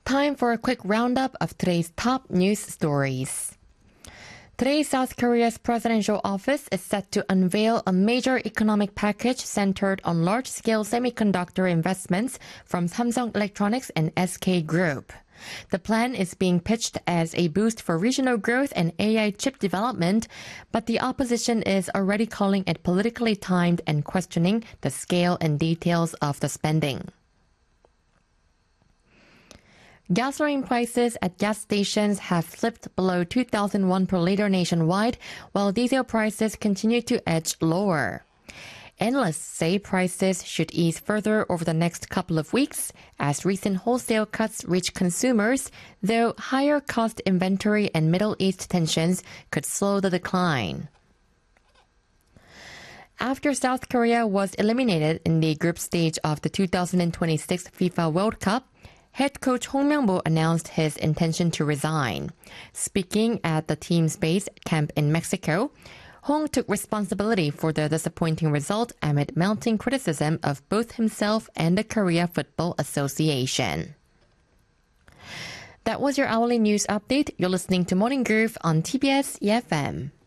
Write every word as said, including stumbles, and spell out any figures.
Time for a quick roundup of today's top news stories. Today, South Korea's presidential office is set to unveil a major economic package centered on large-scale semiconductor investments from Samsung Electronics and S K Group. The plan is being pitched as a boost for regional growth and A I chip development, but the opposition is already calling it politically timed and questioning the scale and details of the spending. Gasoline prices at gas stations have slipped below two thousand won per liter nationwide, while diesel prices continue to edge lower. Analysts say prices should ease further over the next couple of weeks as recent wholesale cuts reach consumers, though higher cost inventory and Middle East tensions could slow the decline. After South Korea was eliminated in the group stage of the two thousand twenty-six FIFA World Cup, head coach Hong Myung-bo announced his intention to resign. Speaking at the team's base camp in Mexico, Hong took responsibility for the disappointing result amid mounting criticism of both himself and the Korea Football Association. That was your hourly news update. You're listening to Morning Groove on T B S E F M.